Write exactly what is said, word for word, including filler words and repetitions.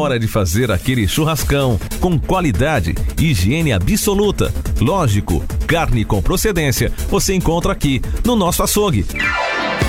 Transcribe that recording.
hora de fazer aquele churrascão com qualidade e higiene absoluta. Lógico, carne com procedência você encontra aqui no nosso açougue.